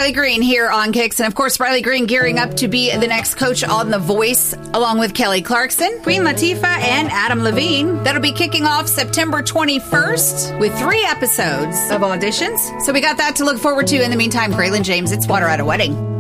Riley Green here on Kicks. And of course, Riley Green gearing up to be the next coach on The Voice, along with Kelly Clarkson, Queen Latifah, and Adam Levine. That'll be kicking off September 21st with 3 episodes of auditions. So we got that to look forward to. In the meantime, Graylin James, it's Water at a Wedding.